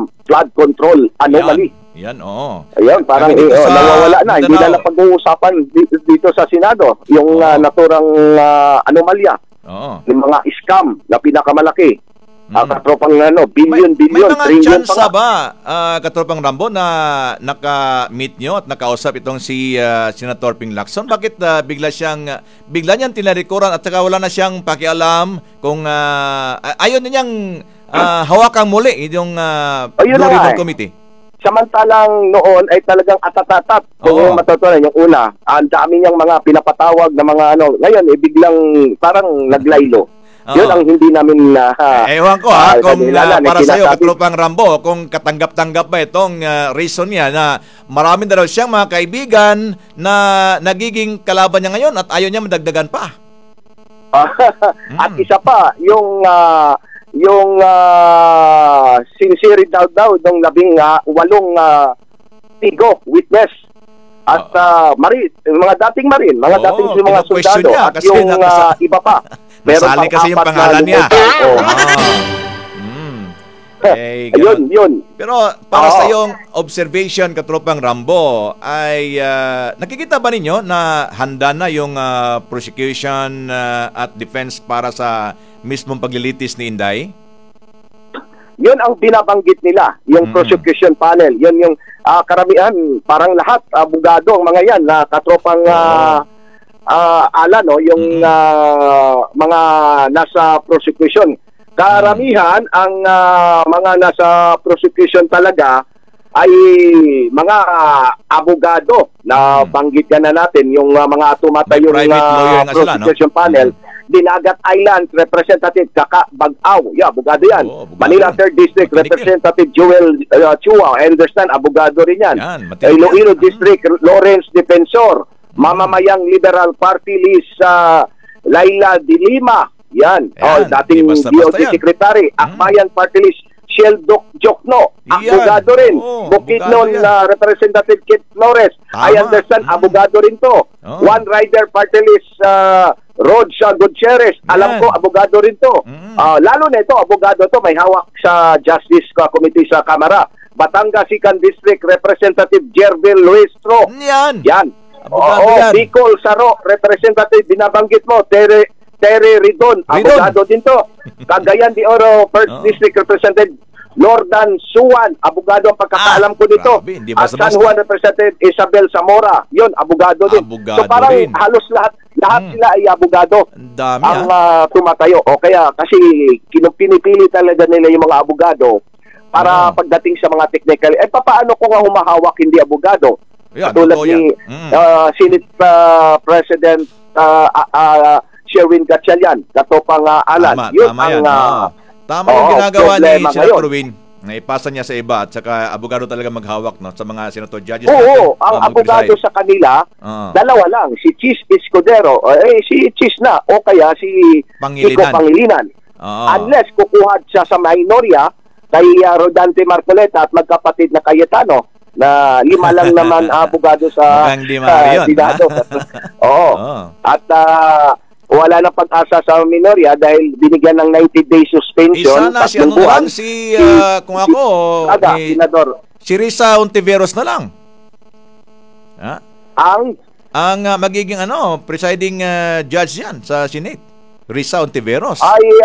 flood control anomaly. Yan, oo. Ayun, parang nawawala na. Hindi na pag-uusapan dito sa Senado yung naturang anomalya. Yung mga scam na pinakamalaki. Katropang billion, may mga trillion chance ba, Katropang Rambo, na naka-meet nyo at nakausap itong si Senator Ping Lacson? Bakit bigla niyang tinarikuran at saka wala na siyang pakialam kung ayaw niyang hawakang muli yung Blue Ribbon Committee? Samantalang noon ay talagang atatatat. Kung matutunan yung una, ang dami niyang mga pinapatawag na mga ngayon biglang parang naglaylo. Yun ang hindi namin ewan ko kung para sa iyo, Katropang Rambo, kung katanggap-tanggap ba itong reason niya na marami na raw siyang mga kaibigan na nagiging kalaban niya ngayon at ayaw niya madagdagan pa. At isa pa, yung sincerity daw ng 18 tigo witness at mga dating marin, mga dating mga sundalo at yung iba pa. Nasali kasi yung pangalan niya. Yun. Pero para sa iyong observation, Katropang Rambo, ay nakikita ba ninyo na handa na yung prosecution at defense para sa mismong paglilitis ni Inday? Yun ang binabanggit nila, yung prosecution panel. Yun yung karamihan, parang lahat, abogado ang mga yan na Katropang yung mga nasa prosecution. Karamihan ang mga nasa prosecution talaga ay mga abogado na banggit ka na natin, yung mga tumatayong prosecution panel. Dinagat Island Representative Kaka Bag-aw, abogado yan. Manila 3rd District Representative Joel Chua, I understand, abogado rin yan. Iloilo District Lawrence Defensor, Mamamayang Liberal Party List Laila de Lima, yan. Dating DOT Secretary. Akbayan Party List Sheldok Jokno, abogado rin. Bukidnon Representative Kit Flores, I understand, abogado rin to. One Rider Party List Rodsha Gutierrez, alam ko, abogado rin to. Lalo na ito, abogado to, may hawak sa Justice Committee sa Kamara. Batangas 2nd District Representative Jervil Luistro. Yan. Bicol Saro Representative, binabanggit mo, Terry Ridon, abogado din to. Cagayan de Oro 1st District Representative Lordan Suwan, abogado ang pagkakaalam ko dito. At San Juan Representative Isabel Zamora, yun, abogado din. So parang halos lahat sila ay abogado ang tumatayo. O kaya kasi pinipili talaga nila yung mga abogado para pagdating sa mga technical. Paano kung ang humahawak hindi abogado? Tulad ni Senate President Sherwin Gatchalian, Katropang Alan. Tama yung ginagawa ni Senator Win. Naipasa niya sa iba at saka abogado talaga maghawak sa mga senator judges. Ang abogado sa kanila, dalawa lang, si Chis Escudero, si Chis na, o kaya si Kiko Pangilinan. Unless kukuha siya sa minorya kay Rodante Marcoleta at magkapatid na Cayetano, na 5 lang naman abogado sa Senado. At wala na pag-asa sa minorya dahil binigyan ng 90 days suspension. Isa na si buwan, kung ako, si Risa Ontiveros na lang. Ang magiging presiding judge yan sa Senate. Risa Ontiveros.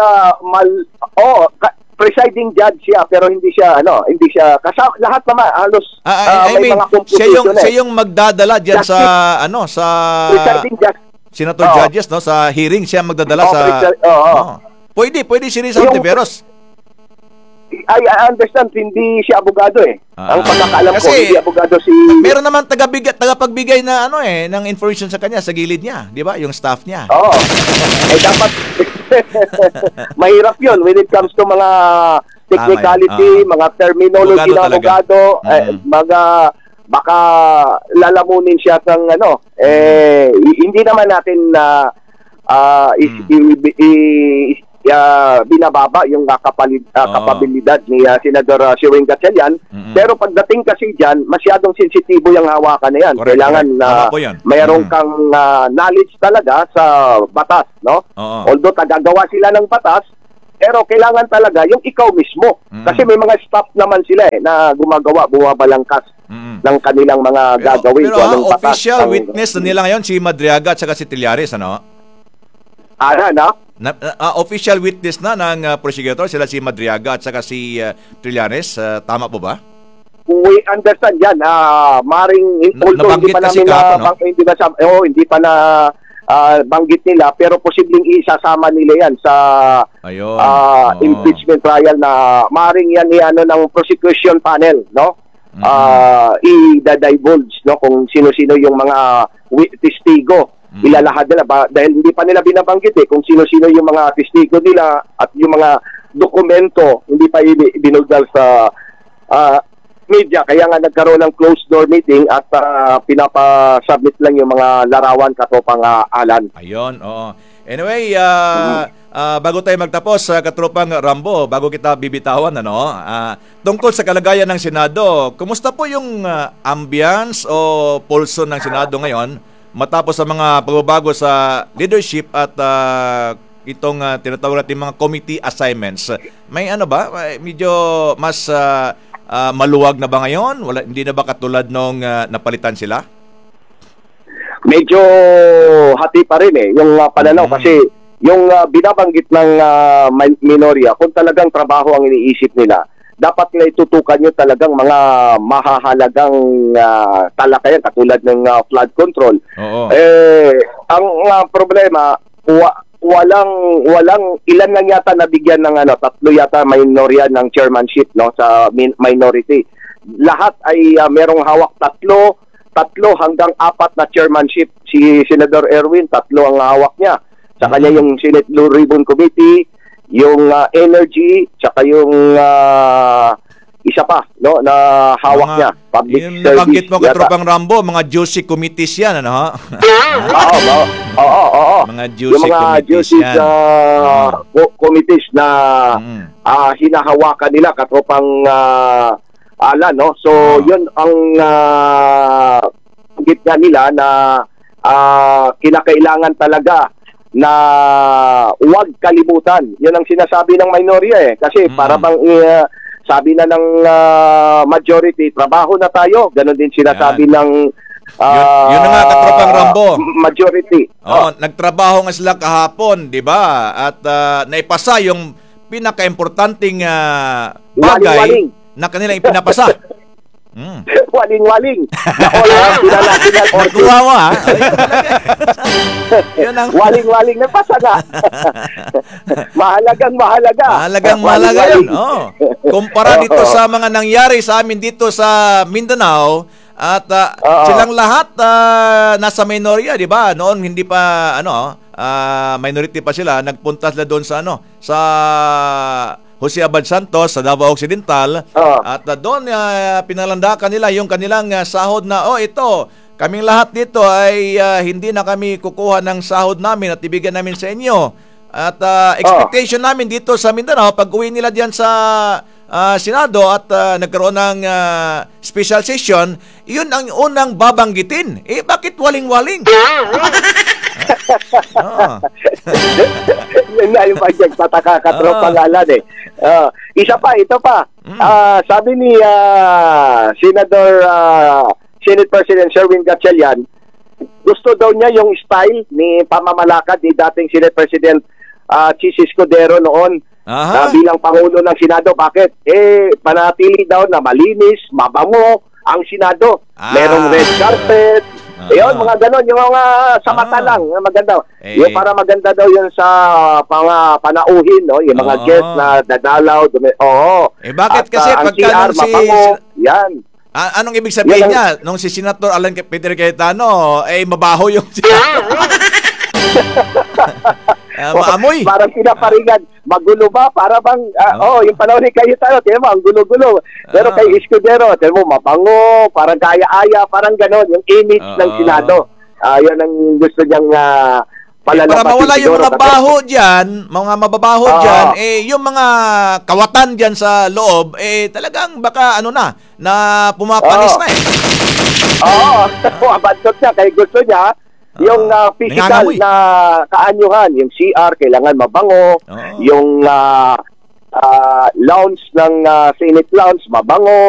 Presiding judge siya pero hindi siya kasama lahat naman halos may mga composition. Siya yung magdadala diyan sa presiding judge. Senator judges sa hearing, siya magdadala Pwede si Risa Ontiveros. I understand hindi siya abogado ang pagkakaalam ko hindi abogado si. Meron naman tagapagbigay na ng information sa kanya sa gilid niya, di ba? Yung staff niya. Dapat mahirap 'yun when it comes to mga technicality, mga terminology ng abogado, baka lalamunin siya ng hindi naman natin binababa yung kapabilidad ni Senador Sherwin Gatchalian. Pero pagdating kasi dyan, masyadong sensitibo yung hawakan na yan. Correct, kailangan mayroon kang knowledge talaga sa batas, no? Although tagagawa sila ng batas, Pero kailangan talaga yung ikaw mismo. Kasi may mga staff naman sila na bumabalangkas ng kanilang mga gagawin. Pero Anong batas official witness na nila ngayon si Madriaga at saka si Trillanes, ano? Official witness na ng prosecutor, sila si Madriaga at saka si Trillanes. Tama po ba? We understand yan. Maring, although hindi pa namin hindi pa na banggit nila, pero posibleng isasama nila yan sa impeachment trial na maring yan ng prosecution panel, no? I-divulge, no, kung sino-sino yung mga testigo. Ilalahad nila dahil hindi pa nila binabanggit kung sino-sino yung mga testigo nila at yung mga dokumento hindi pa binulgal sa media, kaya nga nagkaroon ng closed door meeting at pinapasubmit lang yung mga larawan, katropang Alan. Ayun, oo. Anyway, bago tayo magtapos, katropang Rambo, bago kita bibitawan, tungkol sa kalagayan ng Senado, kumusta po yung ambience o pulso ng Senado ngayon matapos sa mga pagbabago sa leadership at itong tinatawag natin mga committee assignments? May medyo mas maluwag na ba ngayon? Hindi na ba katulad nung napalitan sila? Medyo hati pa rin yung pananaw kasi yung binabanggit ng minorya, kung talagang trabaho ang iniisip nila, dapat nga itutukan nyo talagang mga mahahalagang talakayan katulad ng flood control. Oo. Ang problema, walang ilan lang yata nabigyan ng 3 yata minorya ng chairmanship, no, sa minority. Lahat ay merong hawak 3 hanggang 4 na chairmanship. Si Senador Erwin 3 ang hawak niya. Sa kanya yung Senate Blue Ribbon Committee, yung energy, tsaka yung isa pa, no, na hawak niya, public yung service. nabanggit mo, katropang Rambo, mga juicy committees yan, ano? Oo. Mga juicy yung mga committees juicy yan. committees na hinahawakan nila, katropang Alan, no? So, yun ang gitna nila na kinakailangan talaga na huwag kalimutan. Yun ang sinasabi ng minorya kasi para bang sabi na ng majority, trabaho na tayo. Ganon din sinasabi ng yun na nga, katropang Rambo. Majority. Nagtrabaho nga sila kahapon, di ba? At naipasa yung pinaka-importanting bagay na kanila ipinapasa. Waling-waling. Nagkuwawa, Waling-waling na pasa na. Mahalaga. Mahalaga yun. Kumpara dito sa mga nangyari sa amin dito sa Mindanao at silang lahat nasa minorya, di ba? Noon hindi pa minority pa sila, nagpunta sila doon sa sa Jose Abad Santos sa Davao Occidental at doon pinalandakan nila yung kanilang sahod na ito, kaming lahat dito ay hindi na kami kukuha ng sahod namin at ibigyan namin sa inyo. At expectation namin dito sa Mindanao, pag uwi nila diyan sa Senado at nagkaroon ng special session, yun ang unang babanggitin. Bakit waling-waling? Yun na yung project, pataka-katropang Alan ito pa. Sabi ni Senate President Sherwin Gatchalian, gusto daw niya yung style ni pamamalakad ni dating Senate President Chis Escudero noon bilang Pangulo ng Senado. Bakit? Panatili daw na malinis, mabango ang Senado. Merong red carpet. Yun, mga ganon. Yung mga sa mata lang. Maganda. Yung para maganda daw yun sa panauhin, no? Yung mga guests na dadalaw. Bakit kasi pagka yan. Anong ibig sabihin niya? Nung si Senator Alan Peter Cayetano, mabaho yung maamoy. Parang pinaparingan. Magulo ba? Para bang, yung panahon ni Cayetano, tiyan mo, ang gulo-gulo. Pero kay Escudero, tiyan mo, mabango, parang kaya-aya, parang ganon. Yung image ng Senado. Yan ang gusto niyang palalapasin. Para mawala yung mga baho dyan, mga mababaho dyan, yung mga kawatan dyan sa loob, talagang baka na pumapanis na abandot niya. Kaya gusto niya, Yung physical nangangamoy. na kaanyuhan, yung CR kailangan mabango, Oo. yung lounge ng Senate lounge mabango,